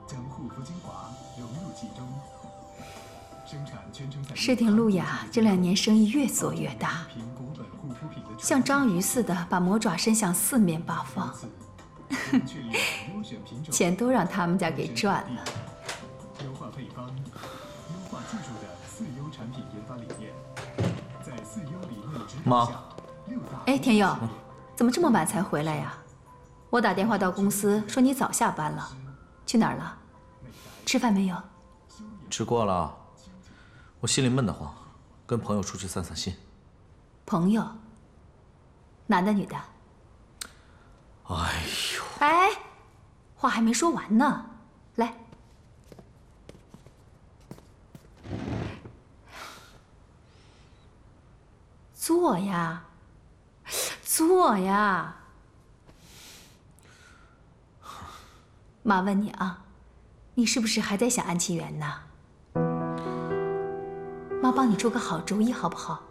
将护肤精华融入其中。生产全程采用诗婷路雅这2年生意越做越大，像章鱼似的把魔爪伸向4面8方，钱都让他们家给赚了。 优化配方，优化技术的4优产品研发理念，在4优理念的指导下， 哎，田佑，怎么这么晚才回来呀？我打电话到公司说你早下班了，去哪儿了？吃饭没有？ 吃过了，我心里闷得慌，跟朋友出去散散心。 朋友？男的女的？ 哎呦！ 哎，话还没说完呢，来。坐呀，坐呀。妈问你啊，你是不是还在想安庆园呢？妈帮你出个好主意好不好？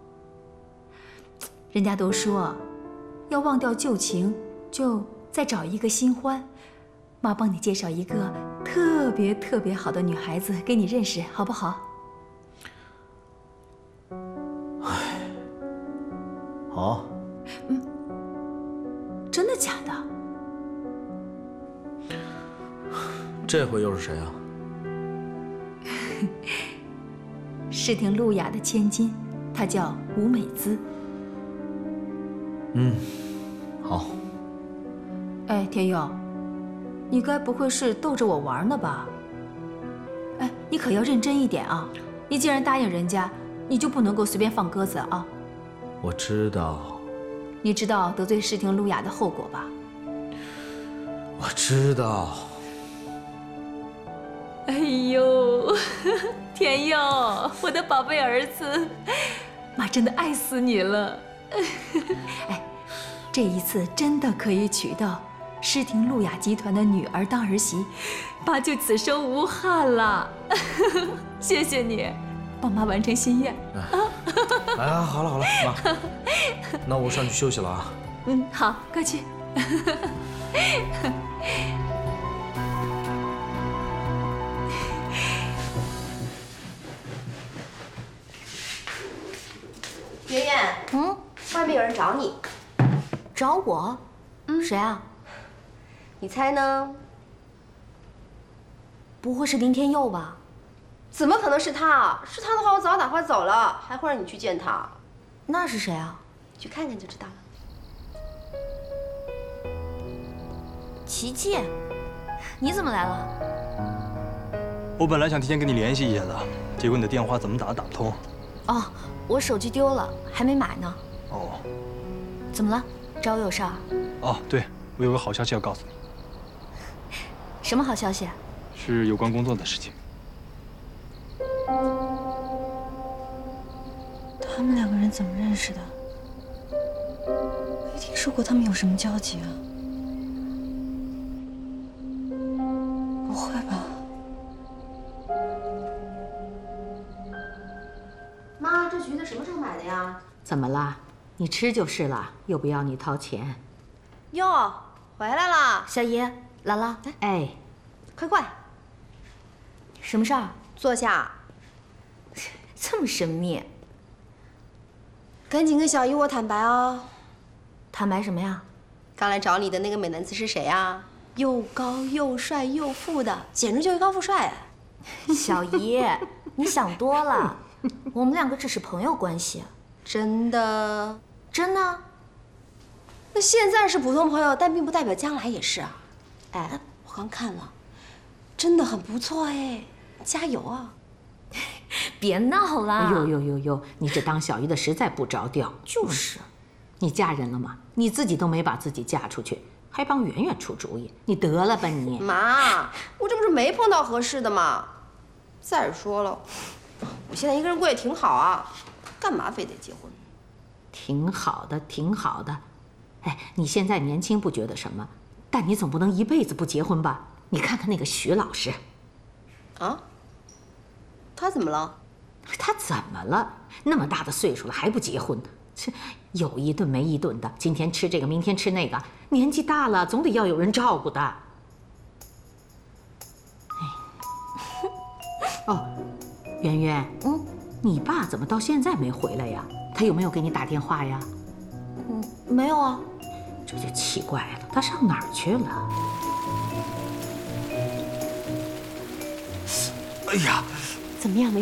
人家都说，要忘掉旧情，就再找一个新欢。妈帮你介绍一个特别好的女孩子给你认识，好不好？ 好。 真的假的？ 这回又是谁啊？ 诗婷路雅的千金，她叫吴美姿。 好。 哎，田佑，你该不会是逗着我玩呢吧？哎，你可要认真一点啊！你既然答应人家，你就不能够随便放鸽子啊！ 我知道。 你知道得罪诗婷路雅的后果吧？ 我知道。 哎呦，田佑，我的宝贝儿子，妈真的爱死你了！哎，这一次真的可以娶到诗婷路雅集团的女儿当儿媳，妈就此生无憾了。谢谢你，帮妈完成心愿。 哎呀，好了好了，妈，那我上去休息了啊。 好，快去。 圆圆，外面有人找你。 找我？谁啊？ 你猜呢？ 不会是林天佑吧？ 怎么可能是他？是他的话，我早打发走了，还会让你去见他。 那是谁啊？ 去看看就知道了。 琪琪，你怎么来了？ 我本来想提前跟你联系一下的，结果你的电话怎么打都打不通。 哦，我手机丢了，还没买呢。 哦。 怎么了？找我有事儿？ 哦，对，我有个好消息要告诉你。 什么好消息？ 是有关工作的事情。 他们2个人怎么认识的？没听说过他们有什么交集啊？不会吧？ 妈，这橘子什么时候买的呀？ 怎么啦？你吃就是了，又不要你掏钱。 哟，回来了， 小姨，来了。 哎， 快， 什么事儿？ 坐下。 这么神秘？ 赶紧跟小姨我坦白哦。 坦白什么呀？ 刚来找你的那个美男子是谁啊？又高又帅又富的，简直就是高富帅。 小姨，你想多了，我们2个只是朋友关系。 真的？ 真的？ 那现在是普通朋友，但并不代表将来也是啊。哎，我刚看了，真的很不错哎，加油啊！ 别闹了！ 呦，你这当小姨的实在不着调。 就是， 你嫁人了吗？你自己都没把自己嫁出去，还帮圆圆出主意，你得了吧你！ 妈，我这不是没碰到合适的吗？再说了，我现在一个人过也挺好啊，干嘛非得结婚？ 挺好的，挺好的。哎，你现在年轻不觉得什么，但你总不能一辈子不结婚吧？你看看那个徐老师， 啊？他怎么了？ 他怎么了？那么大的岁数了还不结婚？这有一顿没一顿的，今天吃这个，明天吃那个，年纪大了总得要有人照顾的。 哦，圆圆，你爸怎么到现在没回来呀？他有没有给你打电话呀？ 没有啊。 这就奇怪了，他上哪儿去了？ 哎呀， 怎么样，没